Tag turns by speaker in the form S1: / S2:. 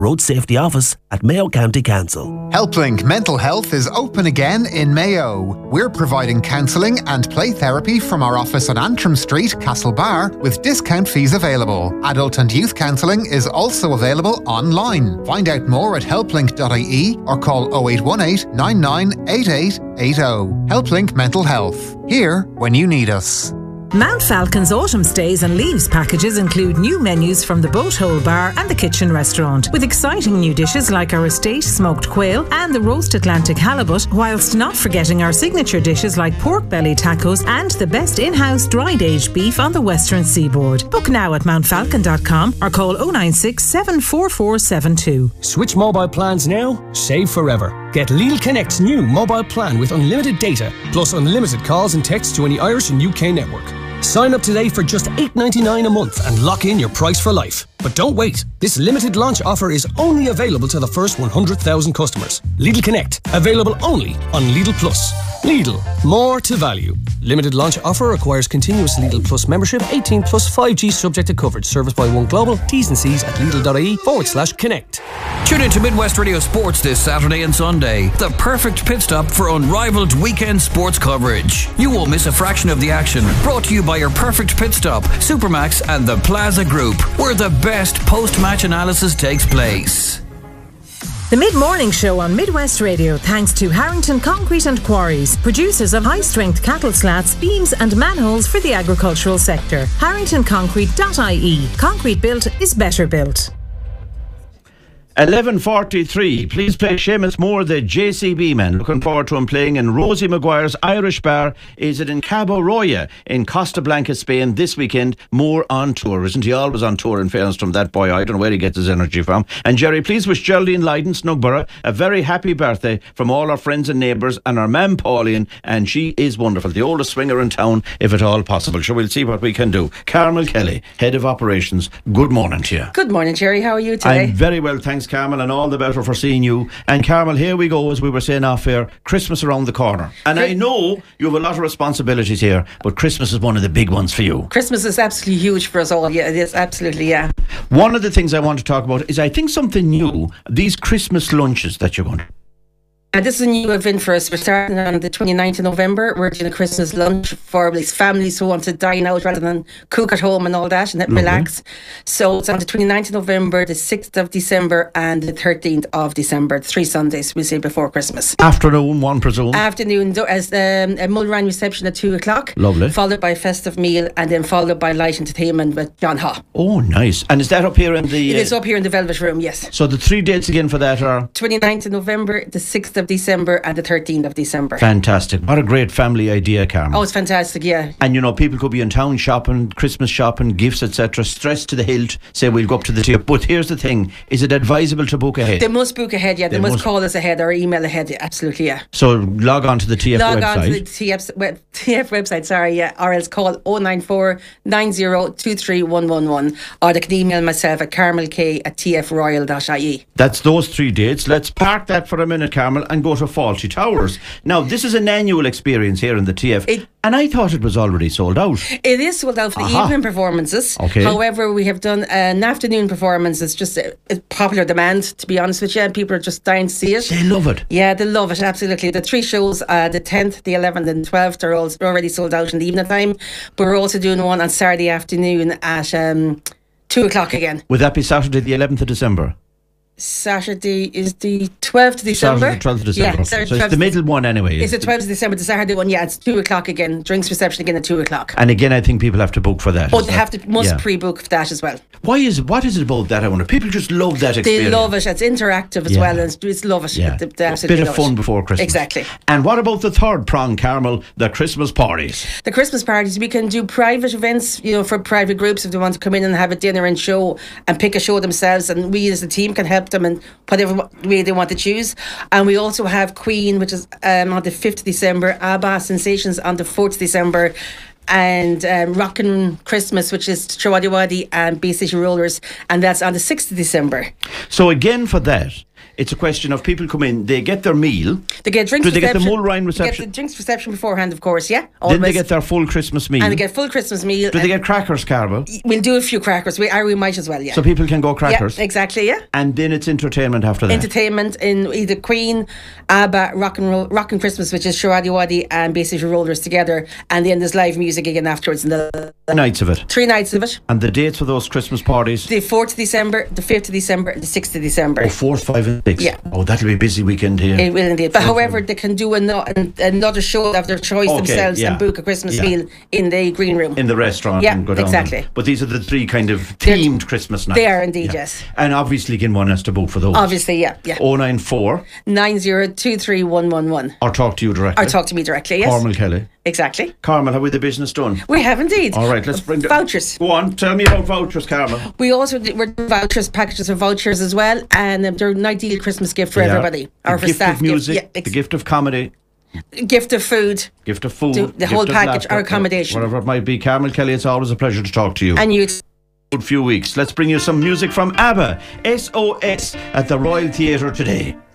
S1: Road Safety Office at Mayo County Council.
S2: HelpLink Mental Health is open again in Mayo. We're providing counselling and play therapy from our office on Antrim Street, Castlebar, with discount fees available. Adult and youth counselling is also available online. Find out more at helplink.ie or call 0818 998880. HelpLink Mental Health. Here when you need us.
S3: Mount Falcon's autumn stays and leaves packages include new menus from the Boat Hole Bar and the Kitchen Restaurant, with exciting new dishes like our estate smoked quail and the roast Atlantic halibut, whilst not forgetting our signature dishes like pork belly tacos and the best in-house dried aged beef on the western seaboard. Book now at mountfalcon.com or call 096 74472.
S4: Switch mobile plans now, save forever. Get Lidl Connect's new mobile plan with unlimited data, plus unlimited calls and texts to any Irish and UK network. Sign up today for just $8.99 a month and lock in your price for life. But don't wait. This limited launch offer is only available to the first 100,000 customers. Lidl Connect, available only on Lidl Plus. Lidl, more to value. Limited launch offer requires continuous Lidl Plus membership, 18 plus 5G subject to coverage. Service by One Global. T's and C's at lidl.ie/connect.
S5: Tune in to Midwest Radio Sports this Saturday and Sunday. The perfect pit stop for unrivaled weekend sports coverage. You won't miss a fraction of the action. Brought to you by your perfect pit stop, Supermax and the Plaza Group, where the best post-match analysis takes place.
S3: The Mid-Morning Show on Midwest Radio thanks to Harrington Concrete and Quarries, producers of high-strength cattle slats, beams and manholes for the agricultural sector. harringtonconcrete.ie. Concrete built is better built.
S6: 11:43. Please play Seamus Moore, the JCB man. Looking forward to him playing in Rosie Maguire's Irish Bar. Is it in Cabo Roya in Costa Blanca, Spain this weekend? Moore on tour. Isn't he always on tour, in fairness from that boy? I don't know where he gets his energy from. And Jerry, please wish Geraldine Lydon, Snugborough, a very happy birthday from all our friends and neighbours and our mam Pauline, and she is wonderful, the oldest swinger in town, if at all possible. So we'll see what we can do. Carmel Kelly, Head of Operations, good morning to you.
S7: Good morning, Jerry. How are you today?
S6: I'm very well, thanks, Carmel, and all the better for seeing you. And Carmel, here we go, as we were saying off air, Christmas around the corner. And I know you have a lot of responsibilities here, but Christmas is one of the big ones for you.
S7: Christmas is absolutely huge for us all. Yeah, it is, absolutely, yeah.
S6: One of the things I want to talk about is, I think, something new, these Christmas lunches that you're going to...
S7: This is a new event for us. We're starting on the 29th of November. We're doing a Christmas lunch for families who want to dine out rather than cook at home and all that and relax. So it's on the 29th of November, the 6th of December and the 13th of December. 3 Sundays, we'll say, before Christmas.
S6: Afternoon, one presume? Afternoon,
S7: as a Mulrine reception at 2 o'clock.
S6: Lovely.
S7: Followed by a festive meal and then followed by light entertainment with John Haw.
S6: Oh, nice. And is that up here in the...
S7: It is up here in the Velvet Room, yes.
S6: So the 3 dates again for that are...
S7: 29th of November, the 6th of December and the 13th of December.
S6: Fantastic. What a great family idea, Carmen.
S7: Oh, it's fantastic, yeah.
S6: And you know, people could be in town shopping, Christmas shopping, gifts, etc., stressed to the hilt, say we'll go up to the tip. But here's the thing, is it advisable to book ahead?
S7: They must book ahead, yeah. They must call us ahead or email ahead, absolutely, yeah.
S6: So log on to the TF website.
S7: Log on to the TF website, sorry, yeah. Or else call 094 90 23 111, or they can email myself at carmelk@tfroyal.ie.
S6: That's those 3 dates. Let's park that for a minute, Carmel, and go to Faulty Towers. Now, this is an annual experience here in the TF, and I thought it was already sold out.
S7: It is sold out for the evening performances.
S6: Okay.
S7: However, we have done an afternoon performance. It's just a popular demand, to be honest with you, and people are just dying to see it.
S6: They love it.
S7: Yeah, they love it, absolutely. The 3 shows, the 10th, the 11th and 12th are already sold out in the evening time, but we're also doing one on Saturday afternoon at 2 o'clock again.
S6: Would that be Saturday the 11th of December?
S7: Saturday is the 12th of December.
S6: Saturday the 12th of December.
S7: Yeah,
S6: so it's the middle one anyway.
S7: It's the 12th of December, the Saturday one. Yeah, it's 2 o'clock again. Drinks reception again at 2 o'clock.
S6: And again, I think people have to book for that.
S7: Oh, they must pre-book for that as well.
S6: What is it about that, I wonder? People just love that experience.
S7: They love it. It's interactive as well, and it's love it.
S6: Yeah.
S7: They
S6: a bit of fun before Christmas.
S7: Exactly.
S6: And what about the third prong, Carmel, the Christmas parties?
S7: The Christmas parties, we can do private events, for private groups if they want to come in and have a dinner and show and pick a show themselves, and we as a team can help them in whatever way they want to choose. And we also have Queen, which is on the 5th of December, ABBA Sensations on the 4th of December, and Rockin' Christmas, which is Trawaddy Waddy and Bay City Rollers, and that's on the 6th of December.
S6: So again, for that, It's a question of people come in, they get their meal.
S7: They get drinks.
S6: Do they get the
S7: reception.
S6: Mulrine reception?
S7: They get the drinks reception beforehand, of course. Yeah. Always.
S6: Then they get their full Christmas meal.
S7: and they get full Christmas meal.
S6: Do they get crackers, Carmel?
S7: We'll do a few crackers. We might as well. Yeah.
S6: So people can go crackers.
S7: Yeah, exactly. Yeah.
S6: And then it's entertainment after that.
S7: Entertainment in either Queen, ABBA, Rock and Christmas, which is Sharadi Wadi and basically Rollers together, and then there's live music again afterwards. And the
S6: nights of it.
S7: 3 nights of it.
S6: And the dates for those Christmas parties?
S7: The 4th of December, the 5th of December, the 6th of December.
S6: 4th, 5 and 6.
S7: Yeah.
S6: Oh, that'll be a busy weekend here.
S7: It will indeed. But however, they can do another show of their choice themselves and book a Christmas meal in the green room.
S6: In the restaurant.
S7: Yeah,
S6: and go down
S7: exactly.
S6: But these are the 3 kind of themed Christmas nights.
S7: They are indeed, yes.
S6: And obviously, again, one has to book for those.
S7: Obviously, yeah.
S6: 094
S7: 90231111.
S6: Or talk to you directly.
S7: Or talk to me directly, yes.
S6: Carmel Kelly.
S7: Exactly.
S6: Carmel, how are the business done?
S7: We have indeed.
S6: All right, let's bring the
S7: vouchers.
S6: Go on, tell me about vouchers, Carmel.
S7: We also we're doing packages of vouchers as well, and they're an ideal Christmas gift for everybody, or for
S6: gift
S7: staff.
S6: of music,
S7: the
S6: gift of comedy,
S7: gift of food,
S6: the
S7: whole package, or accommodation,
S6: whatever it might be. Carmel Kelly, it's always a pleasure to talk to you.
S7: And you.
S6: Good few weeks. Let's bring you some music from ABBA, SOS, at the Royal Theatre today.